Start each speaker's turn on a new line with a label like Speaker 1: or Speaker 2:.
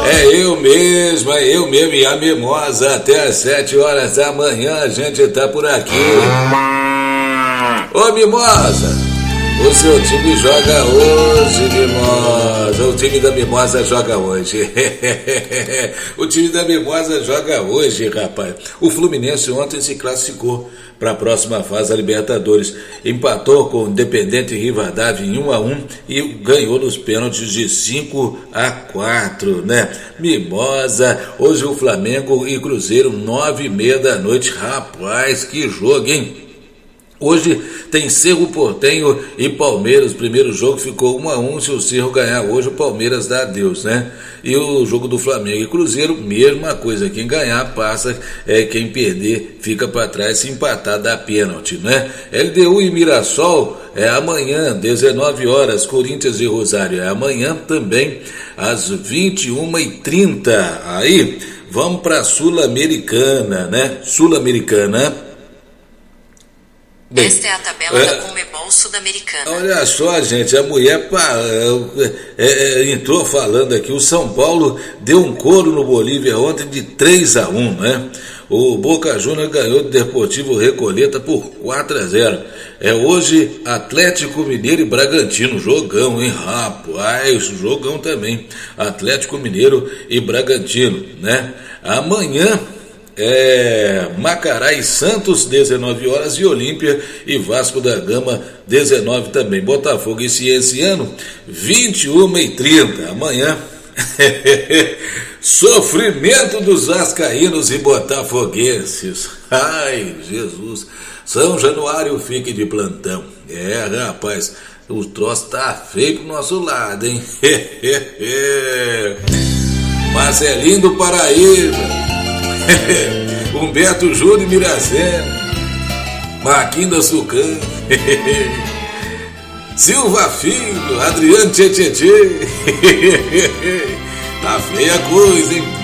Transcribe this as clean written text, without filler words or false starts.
Speaker 1: É eu mesmo e a Mimosa. Até às 7 horas da manhã a gente tá por aqui. Ô Mimosa, o seu time joga hoje, Mimosa. O time da Mimosa joga hoje. O time da Mimosa joga hoje, rapaz. O Fluminense ontem se classificou para a próxima fase da Libertadores. Empatou com o Independente Rivadavia em 1-1 e ganhou nos pênaltis de 5-4, né? Mimosa, hoje o Flamengo e Cruzeiro, 9h30 da noite. Rapaz, que jogo, hein? Hoje tem Cerro Porteño e Palmeiras. O primeiro jogo ficou 1-1. Se o Cerro ganhar hoje, o Palmeiras dá adeus, né? E o jogo do Flamengo e Cruzeiro, mesma coisa. Quem ganhar passa, quem perder fica para trás. Se empatar dá pênalti, né? LDU e Mirassol é amanhã, 19 horas. Corinthians e Rosário é amanhã também, às 21h30. Aí, vamos para a Sul-Americana, né? Sul-Americana.
Speaker 2: Bem, esta é a tabela da Conmebol Sul-Americana.
Speaker 1: Olha só, gente, a mulher entrou falando aqui, o São Paulo deu um couro no Bolívia ontem de 3-1, né? O Boca Juniors ganhou do Deportivo Recoleta por 4-0. Hoje Atlético Mineiro e Bragantino, jogão, hein, rapaz, jogão também, Atlético Mineiro e Bragantino, né? Amanhã Macará e Santos, 19 horas, e Olímpia e Vasco da Gama, 19 também. Botafogo e Cienciano, 21h30. Amanhã, sofrimento dos vascaínos e botafoguenses. Ai, Jesus. São Januário, fique de plantão. Rapaz, o troço tá feio pro nosso lado, hein? Marcelinho do Paraíba. Humberto Júnior Miracema, Marquinhos da Sucan, Silva Filho, Adriano Tchê. Tá feia a coisa, hein?